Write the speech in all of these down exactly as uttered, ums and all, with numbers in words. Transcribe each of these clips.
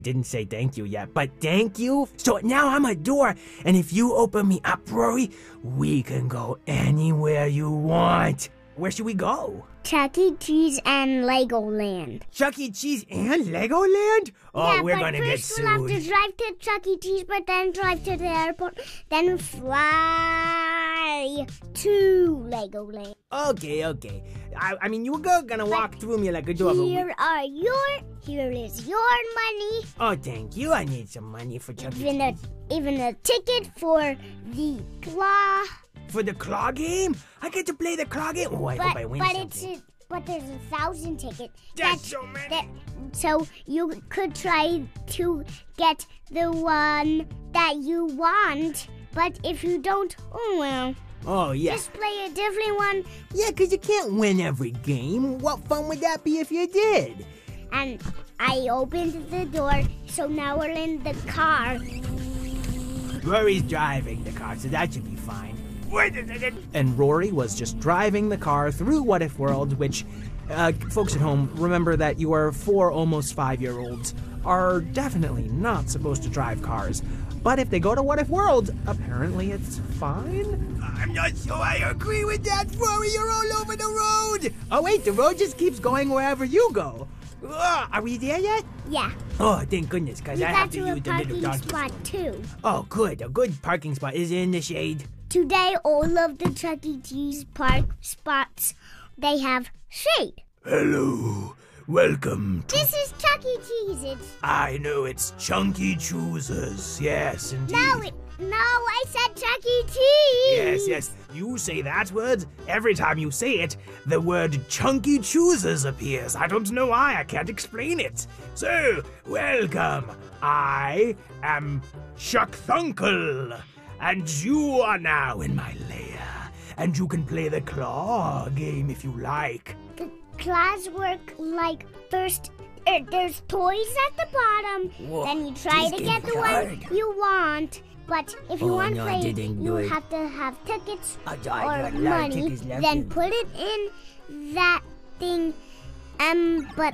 Didn't say thank you yet, but thank you. So now I'm a door, and if you open me up, Rory, we can go anywhere you want. Where should we go? Chuck E. Cheese and Legoland. Chuck E. Cheese and Legoland? Oh, yeah, we're but gonna get first sued. we'll have to drive to Chuck E. Cheese, but then drive to the airport, then fly to Legoland. Okay, okay. I, I mean, you were gonna walk through me like a dog. Here are your, here is your money. Oh, thank you. I need some money for Chuck E. Even a, even a ticket for the claw. For the claw game? I get to play the claw game? Oh, I but, hope I win but something. It's a, but there's a thousand tickets. That's so many. That, so you could try to get the one that you want, but if you don't, oh well. Oh, yeah. Just play a different one. Yeah, because you can't win every game. What fun would that be if you did? And I opened the door, so now we're in the car. Rory's driving the car, so that should be fine. Wait a second. And Rory was just driving the car through What If World, which, uh, folks at home, remember that your four, almost five-year-olds are definitely not supposed to drive cars. But if they go to What If World, apparently it's fine? I'm not sure I agree with that, Rory. You're all over the road. Oh, wait, the road just keeps going wherever you go. Uh, are we there yet? Yeah. Oh, thank goodness, because I have to We use got the to little a doggy. parking spot, too. Oh, good. A good parking spot is in the shade. Today, all of the Chuck E. Cheese park spots, they have shade. Hello. Welcome to... This is Chuck E. Cheese. It's... I know, it's Chunky Choosers. Yes, indeed. No, it, no, I said Chuck E. Cheese. Yes, yes. You say that word. Every time you say it, the word Chunky Choosers appears. I don't know why. I can't explain it. So, welcome. I am Chuck Thunkle. And you are now in my lair. And you can play the claw game if you like. The claws work like first, er, there's toys at the bottom. Whoa, then you try this to game get the hard. one you want. But if you Oh, want to no, I play, didn't you do it. have to have tickets I- I or got a lot of money. tickets left Then in. put it in that thing. Um, but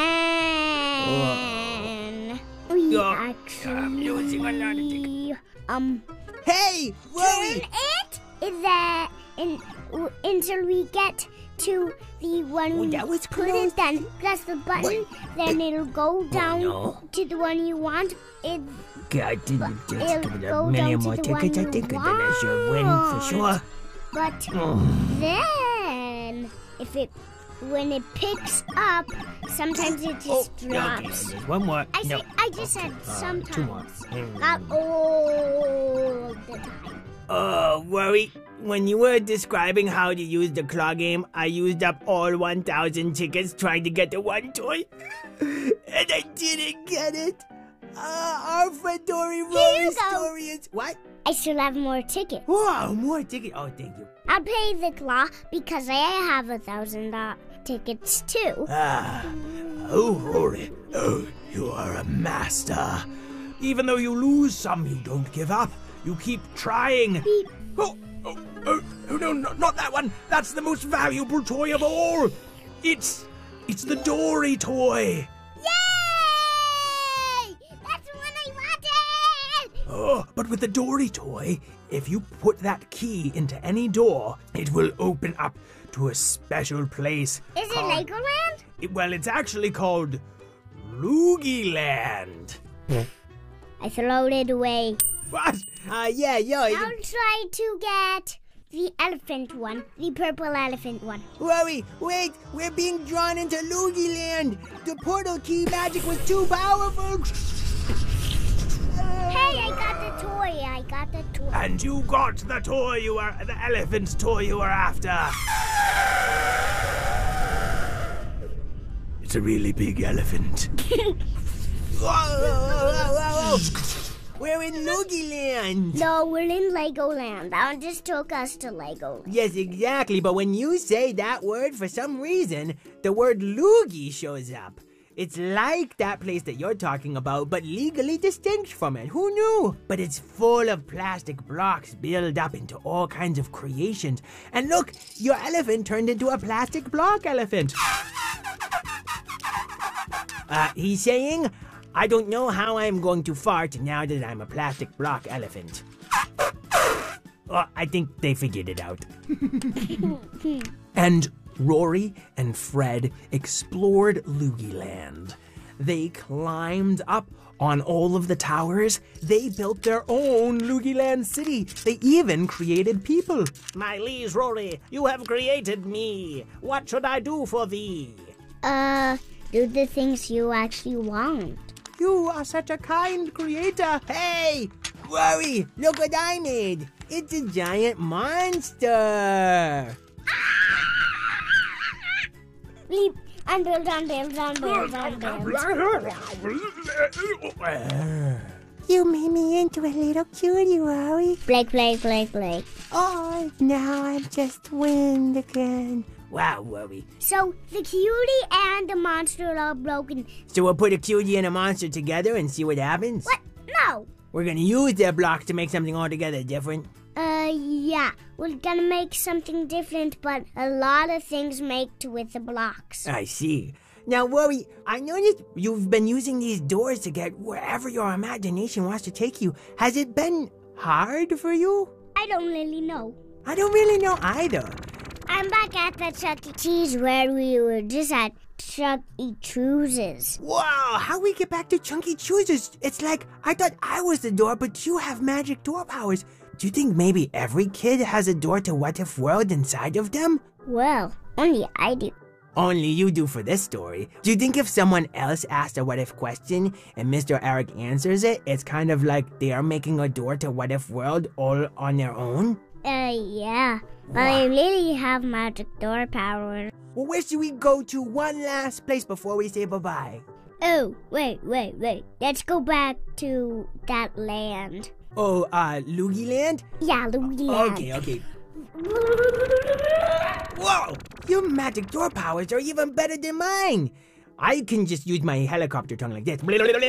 then we Oh, actually I'm losing a lot of tickets. um. Hey, Rory! Turn it in that in w- until we get to the one Oh, we that was put close. it. Then press the button. Wait. Then it'll go down no. to the one you want. It Okay, I didn't It'll just give it a go million down to more the tickets, one I think, you and then I should win for sure. want. But Oh. then if it when it picks up, sometimes it just Okay, drops. there's one more. I no. say, I just said Uh, sometimes. two more. Not all the time. Oh, Rory, when you were describing how to use the claw game, I used up all one thousand tickets trying to get the one toy. And I didn't get it. Uh, our friend Dory you Rory's go. story is... What? I still have more tickets. Wow, more tickets. Oh, thank you. I'll pay the claw because I have a thousand uh, tickets too. Ah, oh, Rory. Oh, you are a master. Even though you lose some, you don't give up. You keep trying. Beep. Oh, oh, oh, oh no, no, not that one. That's the most valuable toy of all. It's, it's the Dory toy. Yay! That's the one I wanted! Oh, but with the Dory toy, if you put that key into any door, it will open up to a special place. Is it called- Legoland? It- well, it's actually called Loogie Land. I throw it away. What? Uh, yeah, yeah. I'll try to get the elephant one, the purple elephant one. Rory, wait, we're being drawn into Loogie Land. The portal key magic was too powerful. Hey, I got the toy. I got the toy. And you got the toy you were, the elephant's toy you were after. It's a really big elephant. Whoa, whoa, whoa, whoa, whoa. We're in Loogie Land. No, we're in Legoland. That just took us to Legoland. Yes, exactly. But when you say that word, for some reason, the word loogie shows up. It's like that place that you're talking about, but legally distinct from it. Who knew? But it's full of plastic blocks built up into all kinds of creations. And look, your elephant turned into a plastic block elephant. Uh, he's saying, I don't know how I'm going to fart now that I'm a plastic block elephant. Oh, I think they figured it out. And Rory and Fred explored Loogie Land. They climbed up on all of the towers. They built their own Loogie Land city. They even created people. My liege Rory, you have created me. What should I do for thee? Uh, do the things you actually want. You are such a kind creator. Hey, Rory, look what I made. It's a giant monster. Bleep, unbuild, unbuild, unbuild, unbuild. You made me into a little cutie, Rory. Blake, Blake, Blake, Blake. Oh, now I'm just wind again. Wow, Rory. So the cutie and the monster are broken. So we'll put a cutie and a monster together and see what happens? What? No. We're gonna use their blocks to make something altogether different. Uh, yeah. We're gonna make something different, but a lot of things make with the blocks. I see. Now, Rory, I noticed you've been using these doors to get wherever your imagination wants to take you. Has it been hard for you? I don't really know. I don't really know either. I'm back at the Chuck E. Cheese where we were just at Chuck E. Cheese's. Wow, how we get back to Chunky Choosers? It's like I thought I was the door, but you have magic door powers. Do you think maybe every kid has a door to What If World inside of them? Well, only I do. Only you do for this story. Do you think if someone else asked a what if question and Mister Eric answers it, it's kind of like they are making a door to What If World all on their own? Uh, yeah. But I really have magic door power. Well, where should we go to one last place before we say bye-bye? Oh, wait, wait, wait. Let's go back to that land. Oh, uh, Loogie Land? Yeah, Loogie Land. Okay, okay. Whoa! Your magic door powers are even better than mine. I can just use my helicopter tongue like this.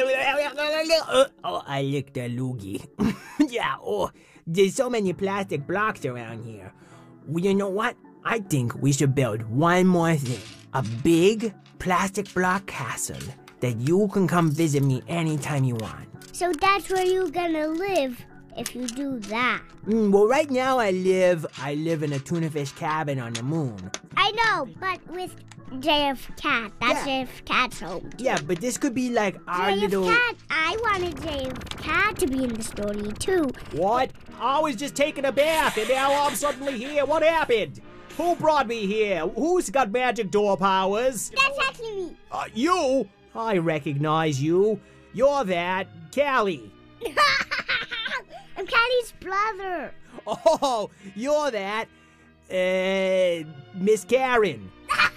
Oh, I licked a loogie. Yeah, oh, there's so many plastic blocks around here. Well, you know what? I think we should build one more thing. A big plastic block castle that you can come visit me anytime you want. So that's where you're gonna live if you do that. Mm, well, right now I live, I live in a tuna fish cabin on the moon. I know, but with J F Cat. That's Yeah. J F Cat's home. Yeah, but this could be like our J F little... Cat, I wanted J F Cat to be in the story too. What? I was just taking a bath and now I'm suddenly here. What happened? Who brought me here? Who's got magic door powers? That's actually me. Uh, you? I recognize you. You're that Callie. I'm Callie's brother. Oh, you're that, uh, Miss Karen.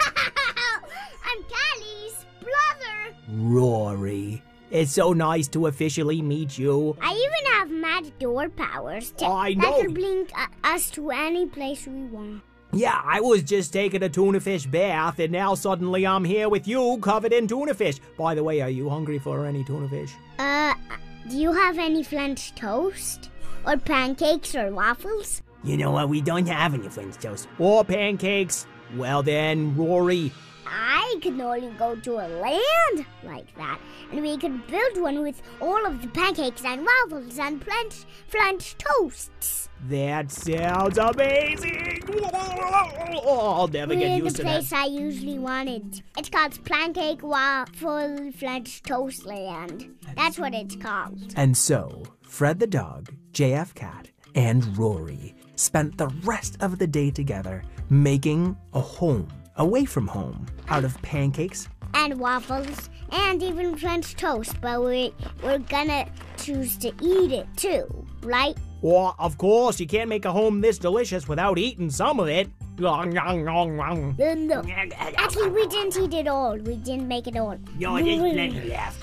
I'm Callie's brother. Rory. It's so nice to officially meet you. I even have magic door powers to, I that know. can blink uh, us to any place we want. Yeah, I was just taking a tuna fish bath and now suddenly I'm here with you covered in tuna fish. By the way, are you hungry for any tuna fish? Uh, do you have any French toast? Or pancakes or waffles? You know what? We don't have any French toast. Or pancakes? Well then, Rory. I can only go to a land like that, and we could build one with all of the pancakes and waffles and French, French toasts. That sounds amazing! Oh, I'll never We're get in used the to place that. I usually wanted. It's called Pancake Waffle French Toast Land. That's what it's called. And so, Fred the dog, J F Cat, and Rory spent the rest of the day together making a home away from home out of pancakes And waffles, and even French toast, but we, we're gonna choose to eat it too, right? Well, of course, you can't make a home this delicious without eating some of it. Nom, nom, nom, nom. Uh, No. Actually, we didn't eat it all. We didn't make it all. No, just let me laugh.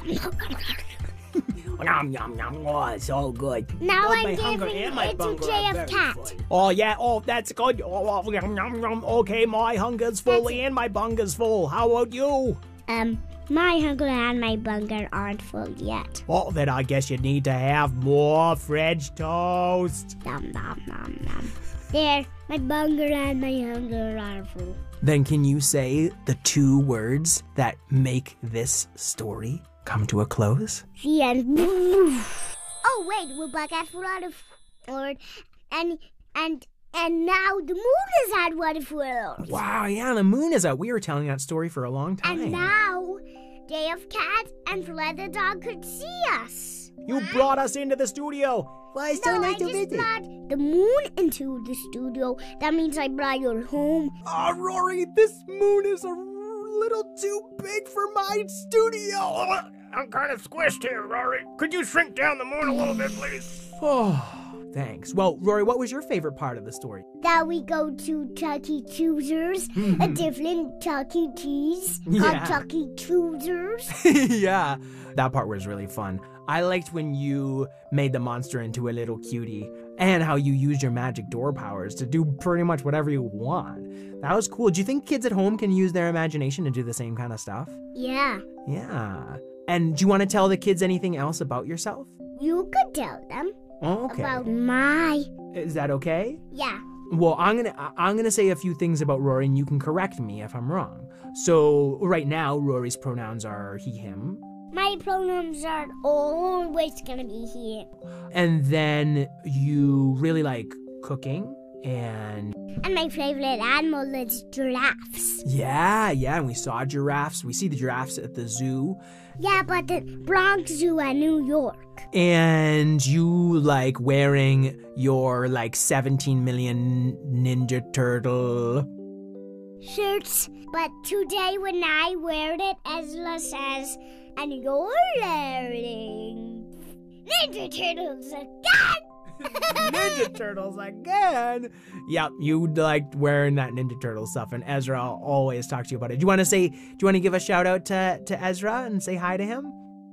Nom, nom, nom. Oh, it's so good. Now Both I'm my hunger giving and my it to hunger J are F very Cat. full. Oh, yeah, oh, that's good. Oh, oh, nom, nom, nom. Okay, my hunger's full That's- and my bunger's full. How about you? Um, my hunger and my bunker aren't full yet. Oh, then I guess you need to have more French toast. Nom nom nom nom. There, my bunker and my hunger are full. Then can you say the two words that make this story come to a close. The end. Oh wait, we're back at What If World, and and and now the moon is at What If World. Wow, yeah, the moon is out. We were telling that story for a long time. And now, Day of Cat and Fred the dog could see us. You brought us into the studio. Why, it's No, so nice I to just visit. brought the moon into the studio. That means I brought you home. Oh, Rory, this moon is a little too big for my studio. I'm kind of squished here, Rory. Could you shrink down the moon a little bit, please? Oh, thanks. Well, Rory, what was your favorite part of the story? That we go to Chuck E. Cheese's, a different Chuck E. Cheese Yeah. called Chuck E. Cheese's. Yeah, that part was really fun. I liked when you made the monster into a little cutie and how you used your magic door powers to do pretty much whatever you want. That was cool. Do you think kids at home can use their imagination to do the same kind of stuff? Yeah. Yeah. And do you want to tell the kids anything else about yourself? You could tell them Okay. about my. Is that okay? Yeah. Well, I'm gonna I- I'm gonna say a few things about Rory, and you can correct me if I'm wrong. So right now, Rory's pronouns are he, him, My pronouns are always gonna be here. and then you really like cooking, and And my favorite animal is giraffes. yeah, yeah, and we saw giraffes. We see the giraffes at the zoo, Yeah, but the Bronx Zoo at New York. and you like wearing your like seventeen million Ninja Turtle. Shirts. But today when I wear it, Ezra says, and you're wearing Ninja Turtles again! Ninja Turtles again. Yep, you liked wearing that Ninja Turtle stuff, and Ezra always talks to you about it. Do you want to say? Do you want to give a shout out to to Ezra and say hi to him?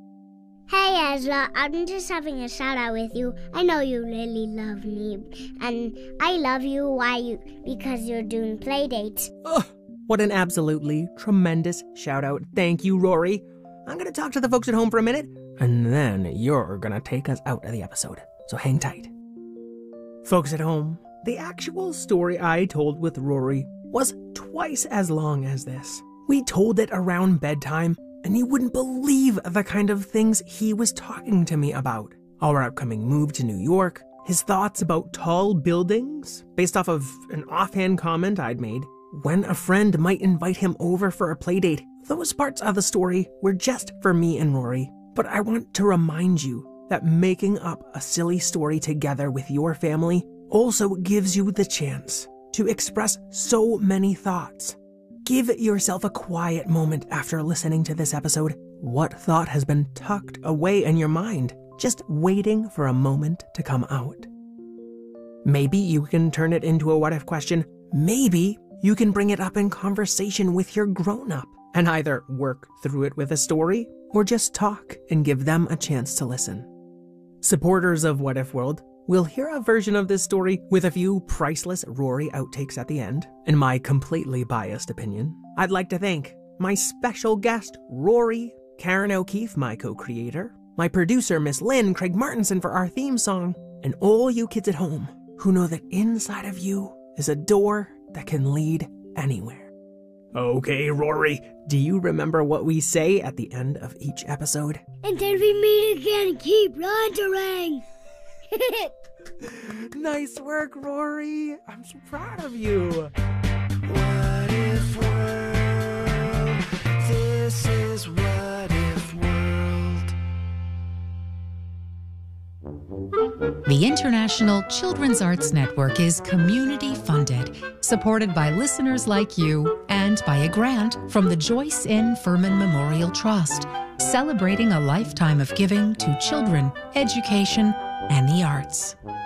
Hey Ezra, I'm just having a shout out with you. I know you really love me, and I love you why you because you're doing play dates. Ugh, what an absolutely tremendous shout out. Thank you, Rory. I'm gonna talk to the folks at home for a minute, and then you're gonna take us out of the episode. So hang tight. Folks at home, the actual story I told with Rory was twice as long as this. We told it around bedtime, and you wouldn't believe the kind of things he was talking to me about. Our upcoming move to New York, his thoughts about tall buildings, based off of an offhand comment I'd made, when a friend might invite him over for a playdate. Those parts of the story were just for me and Rory, but I want to remind you that making up a silly story together with your family also gives you the chance to express so many thoughts. Give yourself a quiet moment after listening to this episode. What thought has been tucked away in your mind, just waiting for a moment to come out? Maybe you can turn it into a what if question. Maybe you can bring it up in conversation with your grown-up and either work through it with a story or just talk and give them a chance to listen. Supporters of What If World will hear a version of this story with a few priceless Rory outtakes at the end, in my completely biased opinion. I'd like to thank my special guest, Rory, Karen O'Keefe, my co-creator, my producer, Miss Lynn, Craig Martinson for our theme song, and all you kids at home who know that inside of you is a door that can lead anywhere. Okay, Rory, do you remember what we say at the end of each episode? Until we meet again, keep wandering. Nice work, Rory. I'm so proud of you. What if world? This is What If World. The International Children's Arts Network is community funded, supported by listeners like you, and by a grant from the Joyce N. Furman Memorial Trust, celebrating a lifetime of giving to children, education, and the arts.